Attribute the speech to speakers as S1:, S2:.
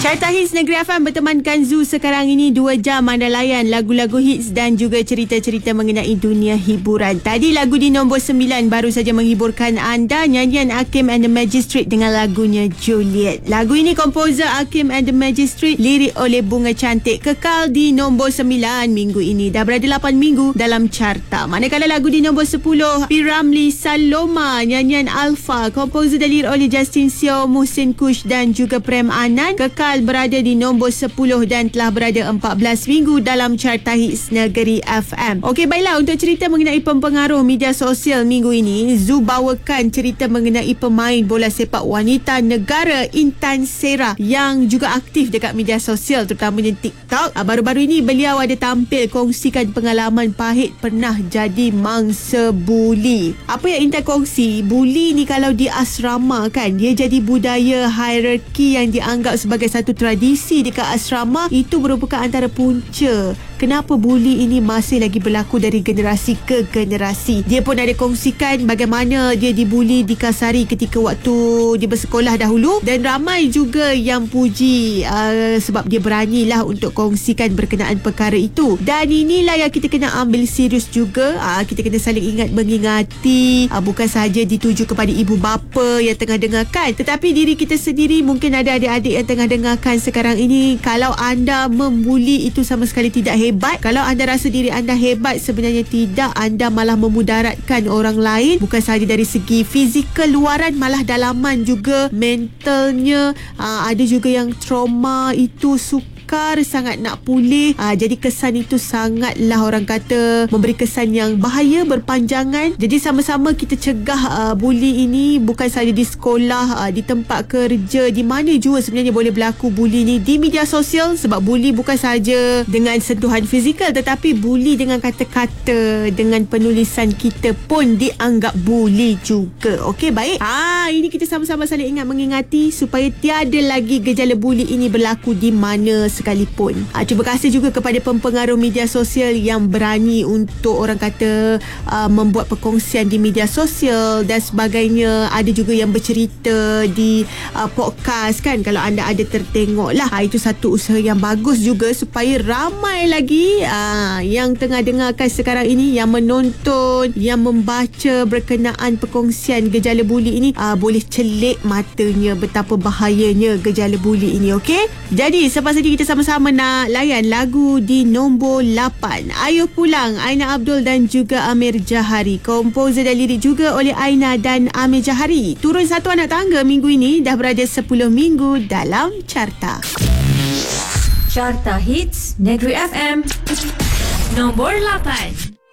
S1: Carta Hits Negeri FM bertemankan Zu sekarang ini 2 jam anda layan lagu-lagu hits dan juga cerita-cerita mengenai dunia hiburan. Tadi lagu di nombor 9 baru saja menghiburkan anda, nyanyian Hakim and the Magistrate dengan lagunya Juliet. Lagu ini komposer Hakim and the Magistrate, lirik oleh Bunga Cantik, kekal di nombor 9 minggu ini. Dah berada 8 minggu dalam carta. Manakala lagu di nombor 10 P. Ramlee Saloma, nyanyian Alpha, komposer dan lirik oleh Justin Seo, Muhsin Kush dan juga Prem Anand, kekal berada di nombor 10 dan telah berada 14 minggu dalam carta hits Negeri FM. Okey, baiklah, untuk cerita mengenai pempengaruh media sosial minggu ini, Zu bawakan cerita mengenai pemain bola sepak wanita negara Intan Sera yang juga aktif dekat media sosial terutamanya TikTok. Baru-baru ini beliau ada tampil kongsikan pengalaman pahit pernah jadi mangsa buli. Apa yang Intan kongsi, buli ni kalau di asrama kan, dia jadi budaya hierarki yang dianggap sebagai satu tradisi dekat asrama. Itu merupakan antara punca kenapa buli ini masih lagi berlaku dari generasi ke generasi. Dia pun ada kongsikan bagaimana dia dibuli, dikasari ketika waktu dia bersekolah dahulu, dan ramai juga yang puji sebab dia beranilah untuk kongsikan berkenaan perkara itu. Dan inilah yang kita kena ambil serius juga. Kita kena saling ingat mengingati, bukan sahaja dituju kepada ibu bapa yang tengah dengarkan, tetapi diri kita sendiri. Mungkin ada adik-adik yang tengah dengarkan sekarang ini. Kalau anda membuli itu sama sekali tidak hebat. Kalau anda rasa diri anda hebat, sebenarnya tidak. Anda malah memudaratkan orang lain, bukan sahaja dari segi fizikal luaran, malah dalaman juga, mentalnya. Ada juga yang trauma itu sangat nak pulih. Jadi kesan itu sangatlah, orang kata, memberi kesan yang bahaya berpanjangan. Jadi sama-sama kita cegah buli ini, bukan sahaja di sekolah, di tempat kerja, di mana juga sebenarnya boleh berlaku buli ni. Di media sosial, sebab buli bukan sahaja dengan sentuhan fizikal, tetapi buli dengan kata-kata, dengan penulisan kita pun dianggap buli juga. Okey, baik. Ini kita sama-sama saling ingat mengingati supaya tiada lagi gejala buli ini berlaku di mana sekalipun. Terima kasih juga kepada pempengaruh media sosial yang berani untuk, orang kata, membuat perkongsian di media sosial dan sebagainya. Ada juga yang bercerita di podcast kan, kalau anda ada tertengok lah. Itu satu usaha yang bagus juga supaya ramai lagi yang tengah dengarkan sekarang ini, yang menonton, yang membaca berkenaan perkongsian gejala buli ini, boleh celik matanya betapa bahayanya gejala buli ini. Okey, jadi selepas ini kita sama-sama nak layan lagu di nombor 8. Ayuh Pulang, Aina Abdul dan juga Amir Jahari. Komposer dan lirik juga oleh Aina dan Amir Jahari. Turun satu anak tangga minggu ini, dah berada 10 minggu dalam carta.
S2: Carta Hits Negeri FM nombor 8.